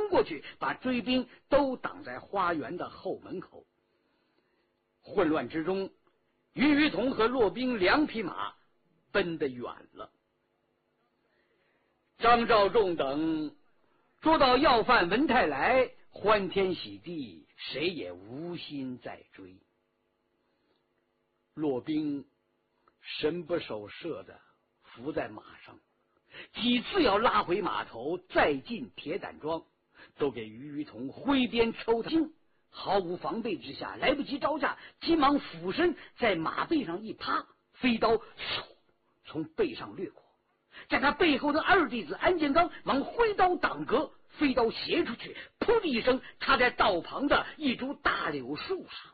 冲过去，把追兵都挡在花园的后门口。混乱之中，于同和骆宾2匹马奔得远了。张召仲等捉到要犯文泰来，欢天喜地，谁也无心再追。骆宾神不守舍的伏在马上，几次要拉回码头再进铁胆庄，都给于同挥鞭抽他筋，毫无防备之下，来不及招架，急忙俯身在马背上一趴，飞刀从背上掠过，在他背后的二弟子安建刚忙挥刀挡格，飞刀斜出去，噗的一声插在道旁的一株大柳树上。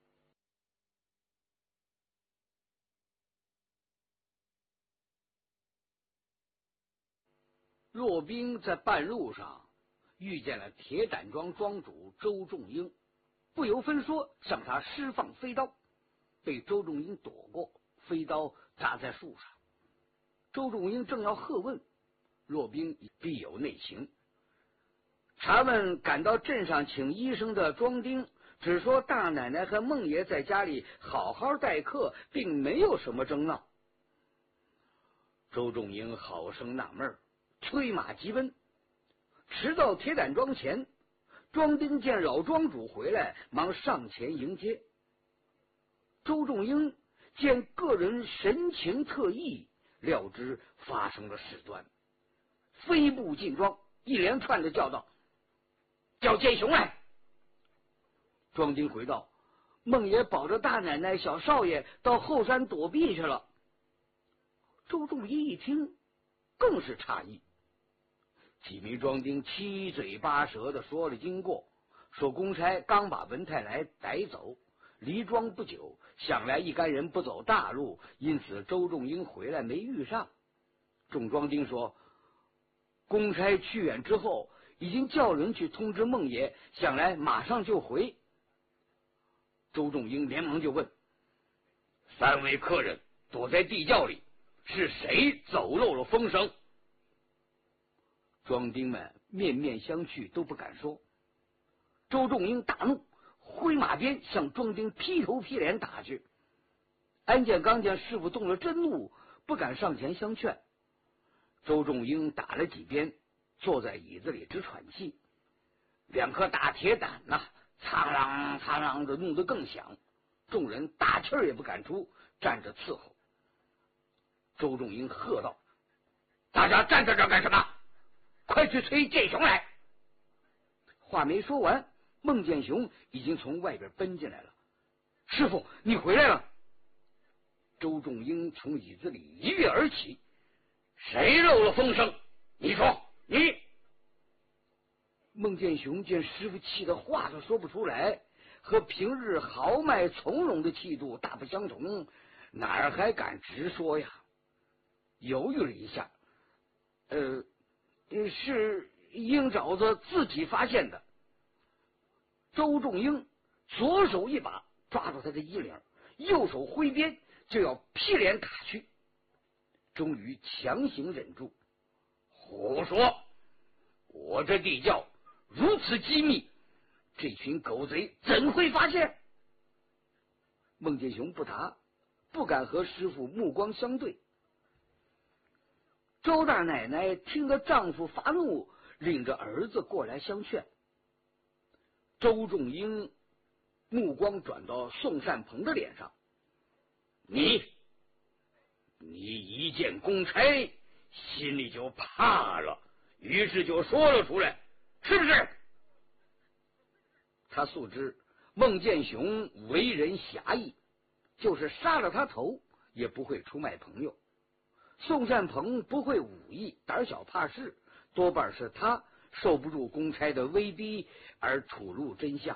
骆宾在半路上遇见了铁胆庄庄主周仲英，不由分说向他施放飞刀，被周仲英躲过，飞刀扎在树上。周仲英正要喝问，骆宾必有内情。查问赶到镇上请医生的庄丁，只说大奶奶和孟爷在家里好好待客，并没有什么争闹。周仲英好生纳闷，催马急奔。迟到铁胆庄前，庄丁见老庄主回来，忙上前迎接。周仲英见个人神情特异，料知发生了事端，飞步进庄，一连串的叫道：“叫剑雄来！”庄丁回道：“孟爷保着大奶奶、小少爷到后山躲避去了。”周仲英一听，更是诧异。几名庄丁七嘴八舌的说了经过，说公差刚把文泰来逮走，离庄不久，想来一干人不走大路，因此周仲英回来没遇上。众庄丁说，公差去远之后，已经叫人去通知孟爷，想来马上就回。周仲英连忙就问：“3位客人躲在地窖里，是谁走漏了风声？”庄丁们面面相觑，都不敢说。周仲英大怒，挥马鞭向庄丁劈头劈脸打去。安建刚见师傅动了真怒，不敢上前相劝。周仲英打了几鞭，坐在椅子里直喘气。2颗大铁胆苍啷苍啷的怒得更响，众人大气儿也不敢出，站着伺候。周仲英喝道：“大家站在这儿干什么？快去催剑雄来！”话没说完，孟剑雄已经从外边奔进来了。“师傅，你回来了！”周仲英从椅子里一跃而起：“谁漏了风声？你说，你！”孟剑雄见师傅气得话都说不出来，和平日豪迈从容的气度大不相同，哪儿还敢直说呀？犹豫了一下，是鹰爪子自己发现的。周仲英左手一把抓住他的衣领，右手挥鞭就要劈脸打去，终于强行忍住。“胡说！我这地窖如此机密，这群狗贼怎会发现？”孟剑雄不答，不敢和师傅目光相对。周大奶奶听得丈夫发怒，领着儿子过来相劝。周仲英目光转到宋善鹏的脸上：“你一见公差，心里就怕了，于是就说了出来，是不是？”他素知孟剑雄为人侠义，就是杀了他头也不会出卖朋友。宋善鹏不会武艺，胆小怕事，多半是他受不住公差的威逼而吐露真相。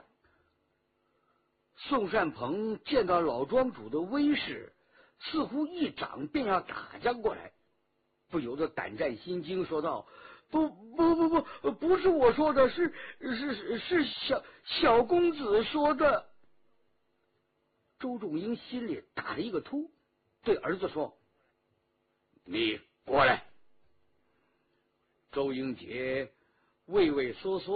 宋善鹏见到老庄主的威势，似乎一掌便要打将过来，不由得胆战心惊，说道：“不是我说的，是小公子说的。”周仲英心里打了一个突，对儿子说：“你过来。”周英杰畏畏缩缩